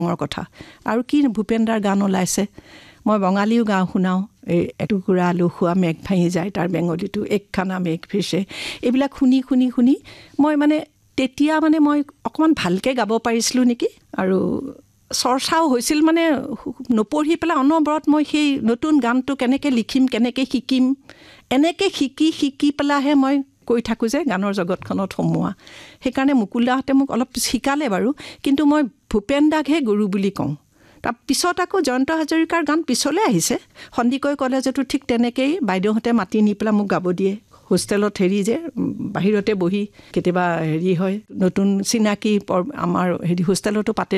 ডাঙৰ কথা আৰু কি ভূপেন দাৰ গান ওলাইছে মই বঙালীও গাওঁ শুনাওঁ এই এটুকুৰা আলু খোৱা মেঘ ভাঙি যায় তাৰ বেংগলীটো একখানা মেঘ ফিছে এইবিলাক শুনি শুনি শুনি মই মানে তেতিয়া মানে মই অকণমান ভালকৈ গাব পাৰিছিলোঁ নেকি আৰু চৰ্চাও হৈছিল মানে নপঢ়ি পেলাই অনবৰত মই সেই নতুন গানটো কেনেকৈ লিখিম কেনেকৈ শিকিম এনেকৈ শিকি পেলাইহে মই কৈ থাকোঁ যে গানৰ জগতখনত সোমোৱা সেইকাৰণে মুকুলদাহঁতে মোক অলপ শিকালে বাৰু কিন্তু মই ভূপেন দাকহে গুৰু বুলি কওঁ তাৰ পিছত আকৌ জয়ন্ত হাজৰিকাৰ গান পিছলৈ আহিছে সন্দিকৈ কলেজতো ঠিক তেনেকেই বাইদেউহঁতে মাতি নি পেলাই মোক গাব দিয়ে হোষ্টেলত হেৰি যে বাহিৰতে বহি কেতিয়াবা হেৰি হয় নতুন চিনাকি আমাৰ হেৰি হোষ্টেলতো পাতে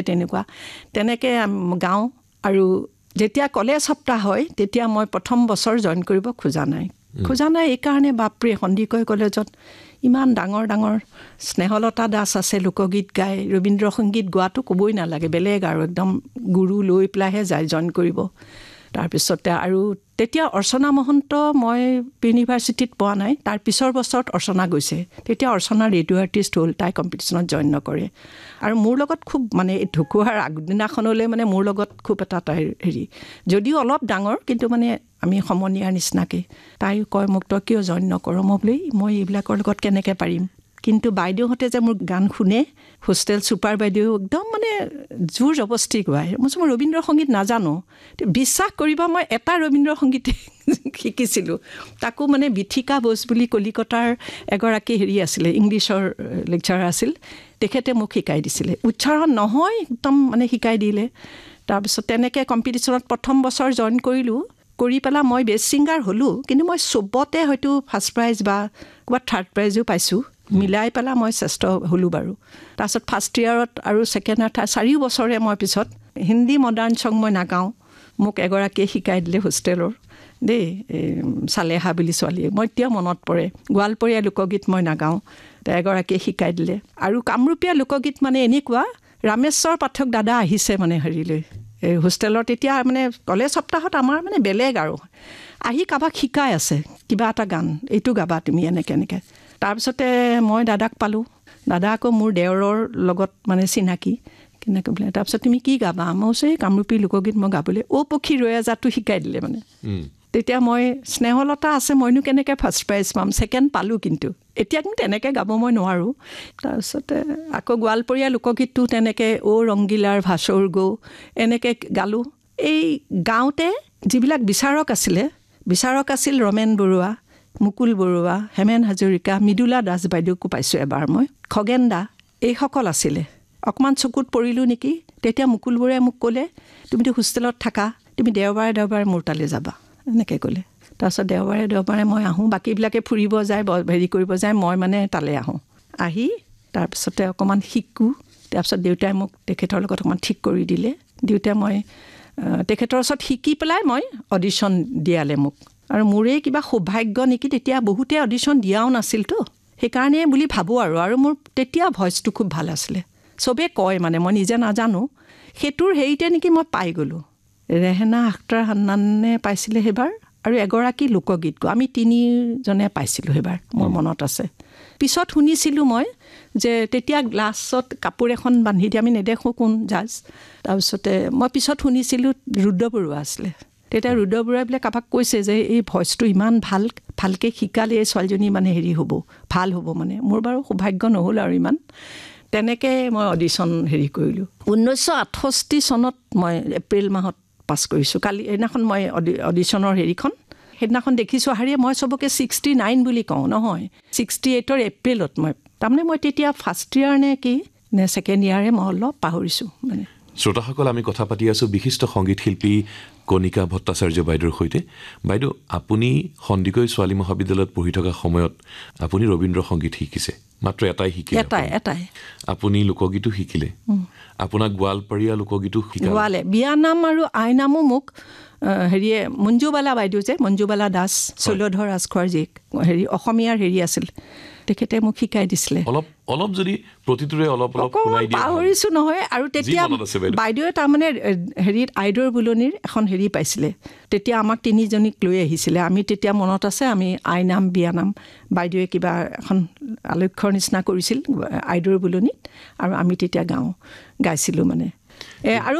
তেনেকৈ গাওঁ আৰু যেতিয়া কলেজ সপ্তাহ হয় তেতিয়া মই প্ৰথম বছৰ জইন কৰিব খোজা নাই এইকাৰণে বাপৰে সন্দিকৈ কলেজত ইমান ডাঙৰ ডাঙৰ স্নেহলতা দাস আছে লোকগীত গায় ৰবীন্দ্ৰ সংগীত গোৱাটো ক'বই নালাগে বেলেগ আৰু একদম গুৰু লৈ পেলাইহে যায় জইন কৰিব তাৰপিছতে আৰু তেতিয়া অৰ্চনা মহন্ত মই ইউনিভাৰ্চিটিত পোৱা নাই তাৰ পিছৰ বছৰত অৰ্চনা গৈছে তেতিয়া অৰ্চনা ৰেডিঅ' আৰ্টিষ্ট হ'ল তাই কম্পিটিশ্যনত জইন নকৰে আৰু মোৰ লগত খুব মানে ঢুকুৱাৰ আগদিনাখনলৈ মানে মোৰ লগত খুব এটা তাইৰ হেৰি যদিও অলপ ডাঙৰ কিন্তু মানে আমি সমনীয়াৰ নিচিনাকৈ তাই কয় মোক তই কিয় জইন নকৰ মই এইবিলাকৰ লগত কেনেকৈ পাৰিম কিন্তু বাইদেউহঁতে যে মোৰ গান শুনে হোষ্টেল ছুপাৰ বাইদেউ একদম মানে জোৰ জবস্তি গায় মই ৰবীন্দ্ৰ সংগীত নাজানো বিশ্বাস কৰিবা মই এটা ৰবীন্দ্ৰ সংগীত শিকিছিলোঁ তাকো মানে বিথিকা বোস বুলি কলিকতাৰ এগৰাকী হেৰি আছিলে ইংলিছৰ লেকচাৰাৰ আছিল তেখেতে মোক শিকাই দিছিলে উচ্চাৰণ নহয় একদম মানে শিকাই দিলে তাৰপিছত তেনেকৈ কম্পিটিশ্যনত প্ৰথম বছৰ জইন কৰি পেলাই মই বেষ্ট ছিংগাৰ হ'লোঁ কিন্তু মই চবতে হয়তো ফাৰ্ষ্ট প্ৰাইজ বা ক'ৰবাত থাৰ্ড প্ৰাইজো পাইছোঁ মিলাই পেলাই মই শ্ৰেষ্ঠ হ'লোঁ বাৰু তাৰপিছত ফাৰ্ষ্ট ইয়েৰত আৰু ছেকেণ্ড ইয়াৰ 4 বছৰে মই পিছত হিন্দী মডাৰ্ণ ছং মই নাগাওঁ মোক এগৰাকীয়ে শিকাই দিলে হোষ্টেলৰ দেই চালেহা বুলি ছোৱালীয়ে মই এতিয়া মনত পৰে গোৱালপৰীয়া লোকগীত মই নাগাওঁ এগৰাকীয়ে শিকাই দিলে আৰু কামৰূপীয়া লোকগীত মানে এনেকুৱা ৰামেশ্বৰ পাঠক দাদা আহিছে মানে হেৰিলৈ এই হোষ্টেলত এতিয়া মানে কলেজ সপ্তাহত আমাৰ মানে বেলেগ আৰু আহি কাৰোবাক শিকাই আছে কিবা এটা গান এইটো গাবা তুমি এনেকৈ তাৰপিছতে মই দাদাক পালোঁ দাদা আকৌ মোৰ দেওৰৰ লগত মানে চিনাকি কেনেকৈ বোলে তাৰপিছত তুমি কি গাবা মই কৈছোঁ এই কামৰূপী লোকগীত মই গাবলৈ পক্ষী ৰৈ আজাটো শিকাই দিলে মানে তেতিয়া মই স্নেহলতা আছে মইনো কেনেকৈ ফাৰ্ষ্ট প্ৰাইজ পাম ছেকেণ্ড পালোঁ কিন্তু এতিয়া কিন্তু তেনেকৈ গাব মই নোৱাৰোঁ তাৰপিছতে আকৌ গোৱালপৰীয়া লোকগীতটো তেনেকৈ ৰংগিলাৰ ভাচৰ গৌ এনেকৈ গালোঁ এই গাওঁতে যিবিলাক বিচাৰক আছিল ৰমেন বৰুৱা মুকুল বৰুৱা হেমেন হাজৰিকা মৃদুলা দাস বাইদেউকো পাইছোঁ এবাৰ মই খগেন দা এইসকল আছিলে অকণমান চকুত পৰিলোঁ নেকি তেতিয়া মুকুল বৰুৱাই মোক ক'লে তুমিতো হোষ্টেলত থাকা তুমি দেওবাৰে মোৰ তালৈ যাবা এনেকৈ ক'লে তাৰপিছত দেওবাৰে মই আহোঁ বাকীবিলাকে ফুৰিব যায় হেৰি কৰিব যায় মই মানে তালৈ আহি তাৰপিছতে অকণমান শিকোঁ তাৰপিছত দেউতাই মোক তেখেতৰ লগত অকণমান ঠিক কৰি দিলে দেউতাই মই তেখেতৰ ওচৰত শিকি পেলাই মই অডিশ্যন দিয়ালে মোক আৰু মোৰেই কিবা সৌভাগ্য নেকি তেতিয়া বহুতে অডিশ্যন দিয়াও নাছিলতো সেইকাৰণে বুলি ভাবোঁ আৰু মোৰ তেতিয়া ভইচটো খুব ভাল আছিলে চবেই কয় মানে মই নিজে নাজানো সেইটোৰ হেৰিতে নেকি মই পাই গ'লোঁ ৰেহেনা আখতাৰ হান্নানে পাইছিলে সেইবাৰ আৰু এগৰাকী লোকগীত আমি 3জনে পাইছিলোঁ সেইবাৰ মোৰ মনত আছে পিছত শুনিছিলোঁ মই যে তেতিয়া গ্লাছত কাপোৰ এখন বান্ধি দি আমি নেদেখোঁ কোন জাজ তাৰপিছতে মই পিছত শুনিছিলোঁ ৰুদ্ৰ বৰুৱা আছিলে তেতিয়া ৰুদ্ৰ বৰুৱাই বোলে কাৰোবাক কৈছে যে এই ভইচটো ইমান ভালকৈ শিকালে এই ছোৱালীজনী মানে হেৰি হ'ব ভাল হ'ব মানে মোৰ বাৰু সৌভাগ্য নহ'ল আৰু ইমান তেনেকৈ মই অডিশ্যন হেৰি কৰিলোঁ 1968 চনত মই এপ্ৰিল মাহত পাছ কৰিছোঁ কালি সেইদিনাখন মই অডিশ্যনৰ হেৰিখন সেইদিনাখন দেখিছোঁ মই চবকে 69 বুলি কওঁ নহয় 68ৰ এপ্ৰিলত মই তাৰমানে মই তেতিয়া ফাৰ্ষ্ট ইয়াৰ নে কি নে ছেকেণ্ড ইয়াৰে মই অলপ পাহৰিছোঁ মানে শ্ৰোতাসকল আমি কথা পাতি আছোঁ বিশিষ্ট সংগীত শিল্পী কণিকা ভট্টাচাৰ্য বাইদেউৰ সৈতে বাইদেউ আপুনি সন্দিকৈ ছোৱালী মহাবিদ্যালয়ত পঢ়ি থকা সময়ত আপুনি ৰবীন্দ্ৰ সংগীত শিকিছে মাত্ৰ এটাই শিকিলে এটাই আপুনি লোকগীতো শিকিলে আপোনাক গোৱালপৰীয়া লোকগীতো শিকালে বিয়ানাম আৰু আইনামো মোক হেৰিয়ে মঞ্জুবালা বাইদেউ যে মঞ্জুবালা দাস শৈলধৰ ৰাজখোৱাৰ জীয়েক হেৰি অসমীয়াৰ হেৰি আছিল তেখেতে মোক শিকাই দিছিলে অলপ যদি প্ৰতিটোৰে অলপ শুনাই দিয়ে পাহৰিছোঁ নহয় আৰু তেতিয়া বাইদেৱে তাৰমানে হেৰিত আইদৰ বুলনিৰ এখন হেৰি পাইছিলে তেতিয়া আমাক 3জনীক লৈ আহিছিলে আমি তেতিয়া মনত আছে আমি আইনাম বিয়ানাম বাইদেৱে কিবা এখন আলক্ষ্যৰ নিচিনা কৰিছিল আইদৰ বুলনিত আৰু আমি তেতিয়া গাইছিলোঁ মানে আৰু